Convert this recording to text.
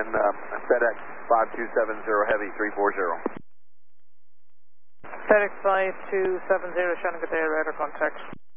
and FedEx 5270 Heavy 340. FedEx 5270, Shannon, good day, radar contact.